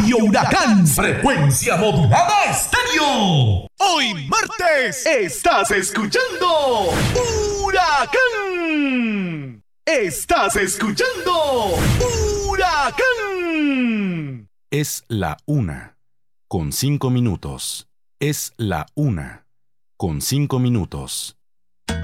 Radio Huracán. Frecuencia modulada estéreo. Hoy martes estás escuchando Huracán. Estás escuchando Huracán. Es la 1:05. Es la 1:05.